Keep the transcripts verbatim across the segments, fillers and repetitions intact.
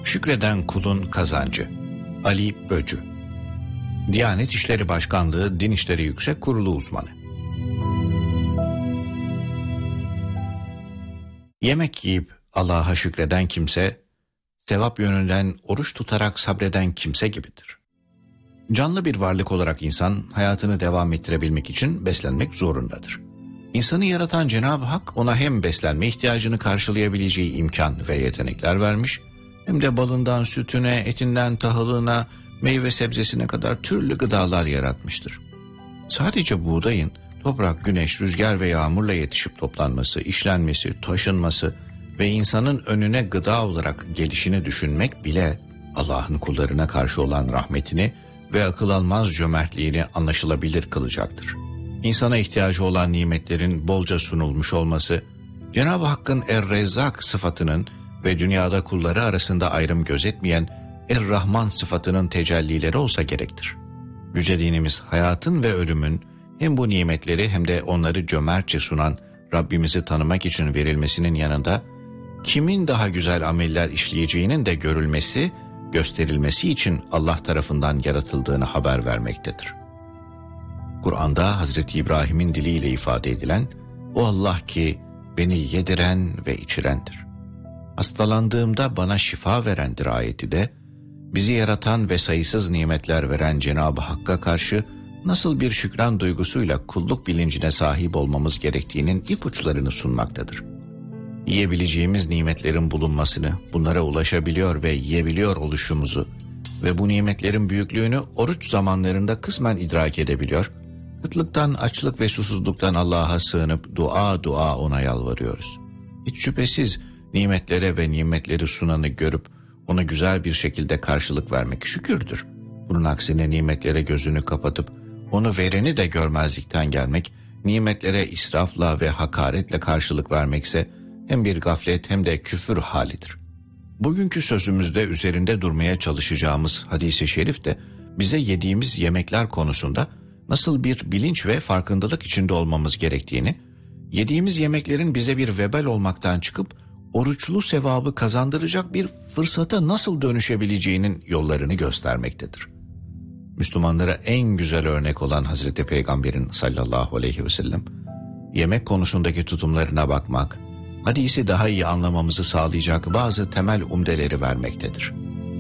Şükreden kulun kazancı. Ali Böcü. Diyanet İşleri Başkanlığı Din İşleri Yüksek Kurulu uzmanı. Yemek yiyip Allah'a şükreden kimse, sevap yönünden oruç tutarak sabreden kimse gibidir. Canlı bir varlık olarak insan hayatını devam ettirebilmek için beslenmek zorundadır. İnsanı yaratan Cenab-ı Hak ona hem beslenme ihtiyacını karşılayabileceği imkan ve yetenekler vermiş, hem de balından sütüne, etinden tahılına, meyve sebzesine kadar türlü gıdalar yaratmıştır. Sadece buğdayın toprak, güneş, rüzgar ve yağmurla yetişip toplanması, işlenmesi, taşınması ve insanın önüne gıda olarak gelişini düşünmek bile Allah'ın kullarına karşı olan rahmetini ve akıl almaz cömertliğini anlaşılabilir kılacaktır. İnsana ihtiyacı olan nimetlerin bolca sunulmuş olması, Cenab-ı Hakk'ın Er-Rezzak sıfatının ve dünyada kulları arasında ayrım gözetmeyen Er-Rahman sıfatının tecellileri olsa gerektir. Yüce dinimiz hayatın ve ölümün hem bu nimetleri hem de onları cömertçe sunan Rabbimizi tanımak için verilmesinin yanında, kimin daha güzel ameller işleyeceğinin de görülmesi, gösterilmesi için Allah tarafından yaratıldığını haber vermektedir. Kur'an'da Hazreti İbrahim'in diliyle ifade edilen, o Allah ki beni yediren ve içirendir. Hastalandığımda bana şifa verendir ayeti de, bizi yaratan ve sayısız nimetler veren Cenab-ı Hakk'a karşı nasıl bir şükran duygusuyla kulluk bilincine sahip olmamız gerektiğinin ipuçlarını sunmaktadır. Yiyebileceğimiz nimetlerin bulunmasını, bunlara ulaşabiliyor ve yiyebiliyor oluşumuzu ve bu nimetlerin büyüklüğünü oruç zamanlarında kısmen idrak edebiliyor, kıtlıktan, açlık ve susuzluktan Allah'a sığınıp dua dua ona yalvarıyoruz. Hiç şüphesiz nimetlere ve nimetleri sunanı görüp ona güzel bir şekilde karşılık vermek şükürdür. Bunun aksine nimetlere gözünü kapatıp onu vereni de görmezlikten gelmek, nimetlere israfla ve hakaretle karşılık vermekse hem bir gaflet hem de küfür halidir. Bugünkü sözümüzde üzerinde durmaya çalışacağımız hadis-i şerif de bize yediğimiz yemekler konusunda nasıl bir bilinç ve farkındalık içinde olmamız gerektiğini, yediğimiz yemeklerin bize bir vebal olmaktan çıkıp oruçlu sevabı kazandıracak bir fırsata nasıl dönüşebileceğinin yollarını göstermektedir. Müslümanlara en güzel örnek olan Hazreti Peygamber'in sallallahu aleyhi ve sellem, yemek konusundaki tutumlarına bakmak, hadisi daha iyi anlamamızı sağlayacak bazı temel umdeleri vermektedir.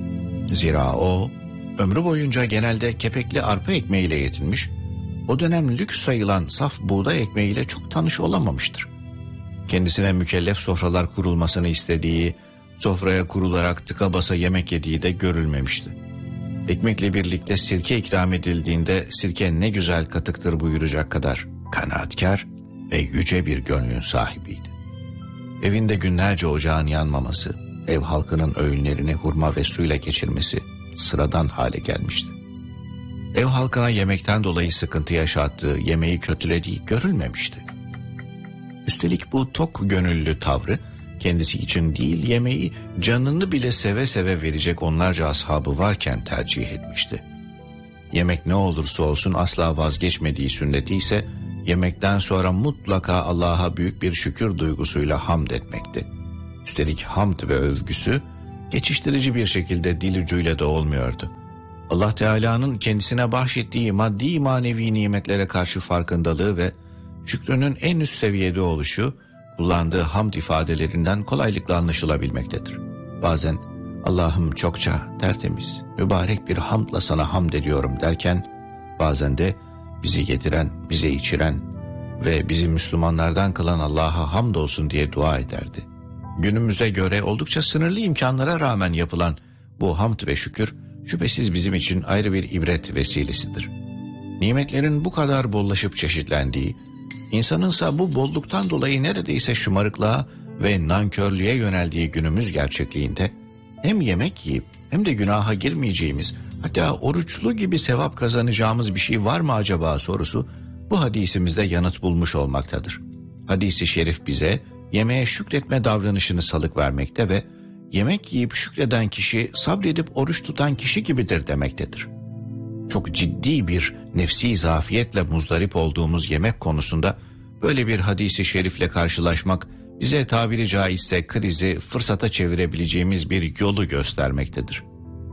Zira o, ömrü boyunca genelde kepekli arpa ekmeğiyle yetinmiş, o dönem lüks sayılan saf buğday ekmeğiyle çok tanış olamamıştır. Kendisine mükellef sofralar kurulmasını istediği, sofraya kurularak tıka basa yemek yediği de görülmemişti. Ekmekle birlikte sirke ikram edildiğinde sirke ne güzel katıktır buyuracak kadar kanaatkar ve yüce bir gönlün sahibiydi. Evinde günlerce ocağın yanmaması, ev halkının öğünlerini hurma ve suyla geçirmesi sıradan hale gelmişti. Ev halkına yemekten dolayı sıkıntı yaşattığı, yemeği kötülediği görülmemişti. Üstelik bu tok gönüllü tavrı kendisi için değil, yemeği canını bile seve seve verecek onlarca ashabı varken tercih etmişti. Yemek ne olursa olsun asla vazgeçmediği sünneti ise yemekten sonra mutlaka Allah'a büyük bir şükür duygusuyla hamd etmekti. Üstelik hamd ve övgüsü geçiştirici bir şekilde dil ucuyla da olmuyordu. Allah Teala'nın kendisine bahşettiği maddi manevi nimetlere karşı farkındalığı ve şükrünün en üst seviyede oluşu, kullandığı hamd ifadelerinden kolaylıkla anlaşılabilmektedir. Bazen Allah'ım çokça tertemiz, mübarek bir hamdla sana hamd ediyorum derken, bazen de bizi yediren, bize içiren ve bizi Müslümanlardan kılan Allah'a hamdolsun diye dua ederdi. Günümüze göre oldukça sınırlı imkanlara rağmen yapılan bu hamd ve şükür şüphesiz bizim için ayrı bir ibret vesilesidir. Nimetlerin bu kadar bollaşıp çeşitlendiği, İnsanınsa bu bolluktan dolayı neredeyse şımarıklığa ve nankörlüğe yöneldiği günümüz gerçekliğinde hem yemek yiyip hem de günaha girmeyeceğimiz, hatta oruçlu gibi sevap kazanacağımız bir şey var mı acaba sorusu bu hadisimizde yanıt bulmuş olmaktadır. Hadis-i şerif bize yemeğe şükretme davranışını salık vermekte ve yemek yiyip şükreden kişi sabredip oruç tutan kişi gibidir demektedir. Çok ciddi bir nefsi zafiyetle muzdarip olduğumuz yemek konusunda böyle bir hadisi şerifle karşılaşmak bize tabiri caizse krizi fırsata çevirebileceğimiz bir yolu göstermektedir.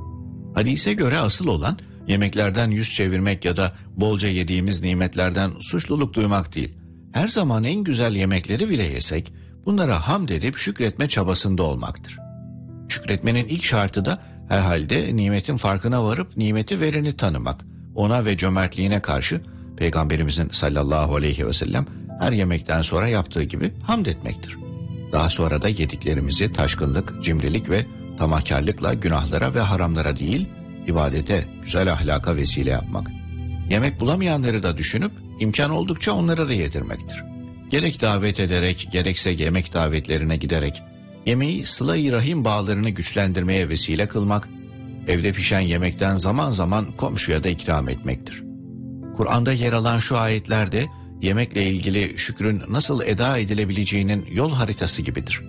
Hadise göre asıl olan yemeklerden yüz çevirmek ya da bolca yediğimiz nimetlerden suçluluk duymak değil. Her zaman en güzel yemekleri bile yesek bunlara hamd edip şükretme çabasında olmaktır. Şükretmenin ilk şartı da herhalde nimetin farkına varıp nimeti vereni tanımak. Ona ve cömertliğine karşı Peygamberimizin sallallahu aleyhi ve sellem her yemekten sonra yaptığı gibi hamd etmektir. Daha sonra da yediklerimizi taşkınlık, cimrilik ve tamahkarlıkla günahlara ve haramlara değil, ibadete, güzel ahlaka vesile yapmak. Yemek bulamayanları da düşünüp imkan oldukça onlara da yedirmektir. Gerek davet ederek, gerekse yemek davetlerine giderek, yemeği sıla-i rahim bağlarını güçlendirmeye vesile kılmak, evde pişen yemekten zaman zaman komşuya da ikram etmektir. Kur'an'da yer alan şu ayetlerde yemekle ilgili şükrün nasıl eda edilebileceğinin yol haritası gibidir.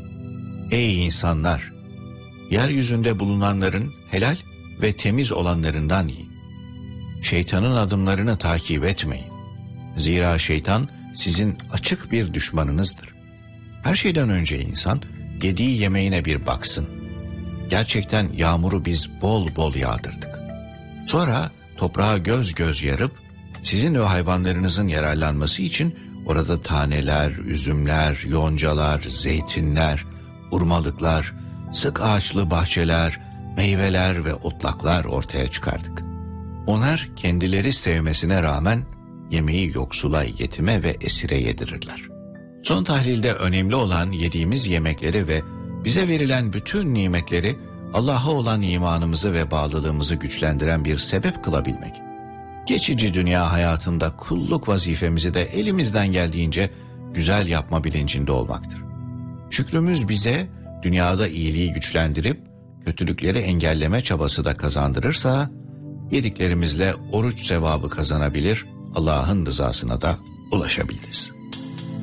Ey insanlar! Yeryüzünde bulunanların helal ve temiz olanlarından yiyin. Şeytanın adımlarını takip etmeyin. Zira şeytan sizin açık bir düşmanınızdır. Her şeyden önce insan yediği yemeğine bir baksın. Gerçekten yağmuru biz bol bol yağdırdık. Sonra toprağa göz göz yarıp sizin ve hayvanlarınızın yararlanması için orada taneler, üzümler, yoncalar, zeytinler, hurmalıklar, sık ağaçlı bahçeler, meyveler ve otlaklar ortaya çıkardık. Onlar kendileri sevmesine rağmen yemeği yoksula, yetime ve esire yedirirler. Son tahlilde önemli olan yediğimiz yemekleri ve bize verilen bütün nimetleri Allah'a olan imanımızı ve bağlılığımızı güçlendiren bir sebep kılabilmek. Geçici dünya hayatında kulluk vazifemizi de elimizden geldiğince güzel yapma bilincinde olmaktır. Şükrümüz bize dünyada iyiliği güçlendirip kötülükleri engelleme çabası da kazandırırsa, yediklerimizle oruç sevabı kazanabilir, Allah'ın rızasına da ulaşabiliriz.